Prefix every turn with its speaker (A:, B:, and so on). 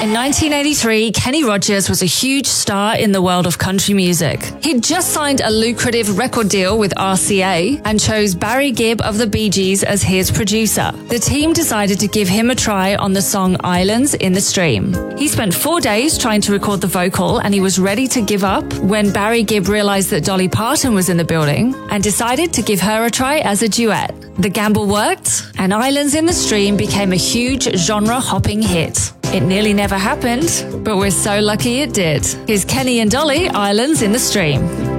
A: In 1983, Kenny Rogers was a huge star in the world of country music. He'd just signed a lucrative record deal with RCA and chose Barry Gibb of the Bee Gees as his producer. The team decided to give him a try on the song Islands in the Stream. He spent 4 days trying to record the vocal and he was ready to give up when Barry Gibb realized that Dolly Parton was in the building and decided to give her a try as a duet. The gamble worked, and Islands in the Stream became a huge genre-hopping hit. It nearly never happened, but we're so lucky it did. Here's Kenny and Dolly, Islands in the Stream.